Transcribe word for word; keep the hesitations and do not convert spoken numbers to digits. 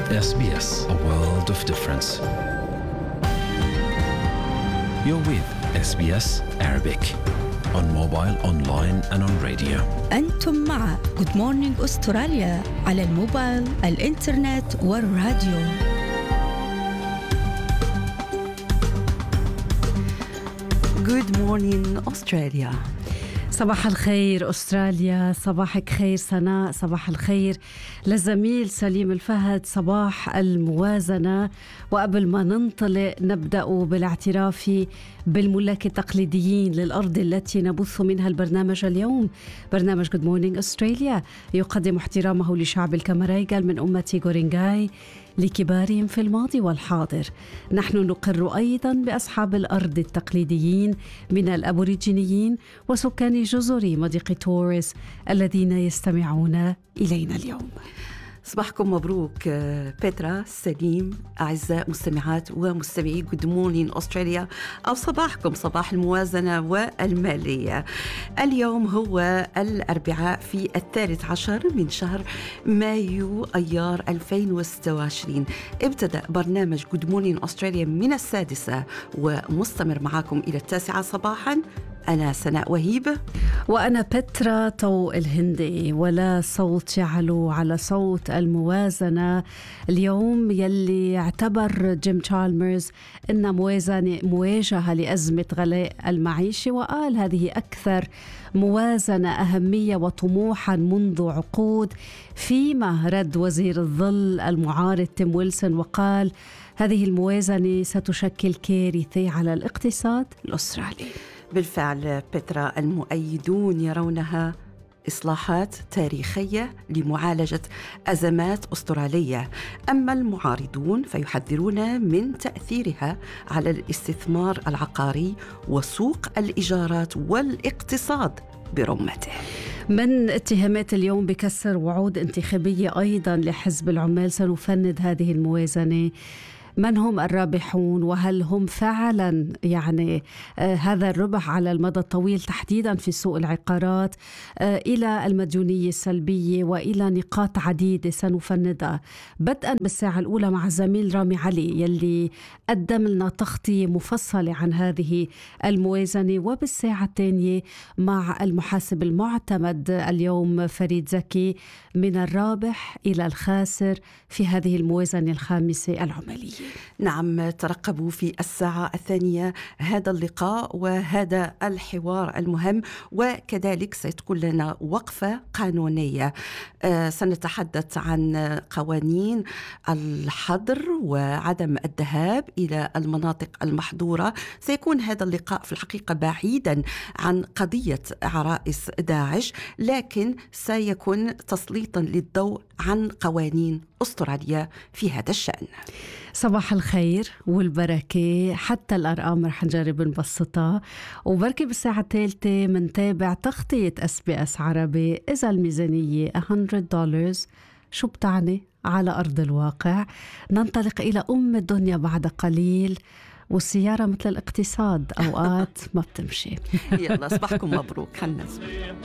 إس بي إس, a world of difference. You're with إس بي إس Arabic on mobile, online and on radio. أنتم مع Good Morning أستراليا على الموبايل, الإنترنت والراديو. Good morning أستراليا. صباح الخير أستراليا، صباحك خير سناء، صباح الخير لزميل سليم الفهد، صباح الموازنة. وقبل ما ننطلق نبدأ بالاعتراف بالملاك التقليديين للأرض التي نبث منها البرنامج اليوم. برنامج Good Morning أستراليا يقدم احترامه لشعب الكاميرايغال من أمة غورينغاي لكبارهم في الماضي والحاضر. نحن نقر أيضا بأصحاب الأرض التقليديين من الأبوريجينيين وسكان جزر مضيق توريس الذين يستمعون إلينا اليوم. صباحكم مبروك بيترا، سليم، أعزاء مستمعات ومستمعي Good Morning أستراليا، أو صباحكم صباح الموازنة والمالية. اليوم هو الأربعاء في الثالث عشر من شهر مايو أيار ألفين وستة وعشرين. ابتدأ برنامج Good Morning أستراليا من السادسة ومستمر معاكم إلى التاسعة صباحا. أنا سناء وهيب وأنا بترا طو الهندي. ولا صوت يعلو على صوت الموازنة اليوم، يلي اعتبر جيم تشالمرز إن موازنة مواجهة لأزمة غلاء المعيشة، وقال هذه أكثر موازنة أهمية وطموحا منذ عقود. فيما رد وزير الظل المعارض تيم ويلسون وقال هذه الموازنة ستشكل كارثة على الاقتصاد الأسترالي. بالفعل بترا، المؤيدون يرونها إصلاحات تاريخية لمعالجة أزمات أسترالية، أما المعارضون فيحذرون من تأثيرها على الاستثمار العقاري وسوق الإيجارات والاقتصاد برمته. من اتهامات اليوم بكسر وعود انتخابية أيضا لحزب العمال، سنفند هذه الموازنة. من هم الرابحون وهل هم فعلا يعني آه هذا الربح على المدى الطويل تحديدا في سوق العقارات، آه إلى المديونية السلبية وإلى نقاط عديدة سنفندها، بدءا بالساعة الأولى مع الزميل رامي علي يلي قدم لنا تغطية مفصلة عن هذه الموازنة، وبالساعة الثانية مع المحاسب المعتمد اليوم فريد زكي من الرابح إلى الخاسر في هذه الموازنة الخامسة العمالية. نعم، ترقبوا في الساعة الثانية هذا اللقاء وهذا الحوار المهم، وكذلك ستكون لنا وقفة قانونية. آه سنتحدث عن قوانين الحظر وعدم الذهاب إلى المناطق المحظورة. سيكون هذا اللقاء في الحقيقة بعيدا عن قضية عرائس داعش، لكن سيكون تسليطا للضوء عن قوانين أستراليا في هذا الشأن. صباح الخير والبركة. حتى الأرقام رح نجرب نبسطها، وبركة بالساعة الثالثة منتابع تغطية إس بي إس عربي. إذا الميزانية مئة دولار شو بتعني على أرض الواقع؟ ننطلق إلى أم الدنيا بعد قليل، والسيارة مثل الاقتصاد أوقات ما بتمشي. يلا صباحكم مبروك. خلنا نسمع.